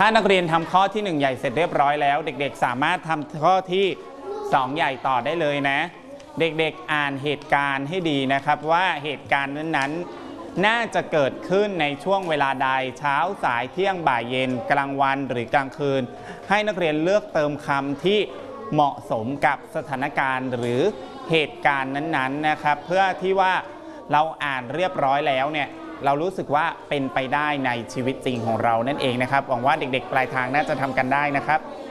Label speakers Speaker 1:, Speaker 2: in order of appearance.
Speaker 1: ถ้านักเรียนทำข้อที่1ใหญ่เสร็จเรียบร้อยแล้วเด็กๆสามารถทำข้อที่2ใหญ่ต่อได้เลยนะเด็กๆอ่านเหตุการณ์ให้ดีนะครับว่าเหตุการณ์นั้นๆน่าจะเกิดขึ้นในช่วงเวลาใดเช้าสายเที่ยงบ่ายเย็นกลางวันหรือกลางคืนให้นักเรียนเลือกเติมคำที่เหมาะสมกับสถานการณ์หรือเหตุการณ์นั้นๆนะครับเพื่อที่ว่าเราอ่านเรียบร้อยแล้วเนี่ยเรารู้สึกว่าเป็นไปได้ในชีวิตจริงของเรานั่นเองนะครับหวังว่าเด็กๆปลายทางน่าจะทำกันได้นะครับ